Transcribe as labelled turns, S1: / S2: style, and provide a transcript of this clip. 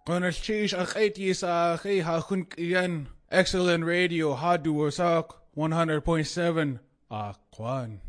S1: Konarchish akhaiti sa akhay hakun iyan. Excellent radio hadu wasak 100.7 Kwan.